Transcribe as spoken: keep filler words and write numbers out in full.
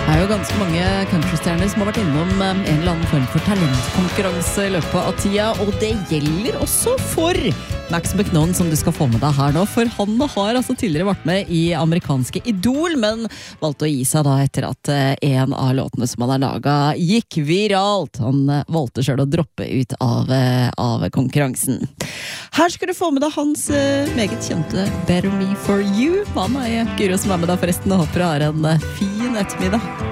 Det er jo ganske mange countrystjerner som har vært innom en eller annen form for talentkonkurranse i løpet av tida, og det gjelder også for Max McKnone, som du skal få med deg her nå, for han har altså tidligere vært med i amerikanske Idol, men valgte å gi seg da etter at en av låtene som han har laget gikk viralt. Han valgte selv å droppe ut av, av konkurransen. Her skal du få med deg hans meget kjente Better Me For You. Hva med Guro som er med deg forresten, og håper du har en fin ettermiddag.